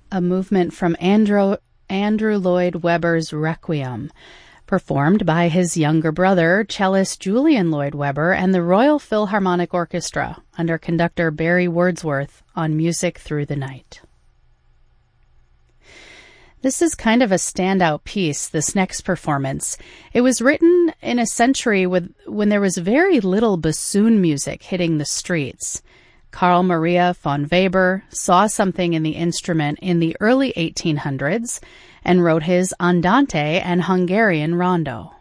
a movement from Andrew Lloyd Webber's Requiem, performed by his younger brother, cellist Julian Lloyd Webber, and the Royal Philharmonic Orchestra under conductor Barry Wordsworth on Music Through the Night. This is kind of a standout piece, this next performance. It was written in a century when there was very little bassoon music hitting the streets. Carl Maria von Weber saw something in the instrument in the early 1800s and wrote his Andante and Hungarian Rondo.